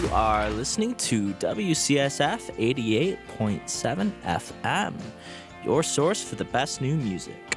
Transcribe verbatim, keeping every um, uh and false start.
You are listening to W C S F eighty-eight point seven F M, your source for the best new music.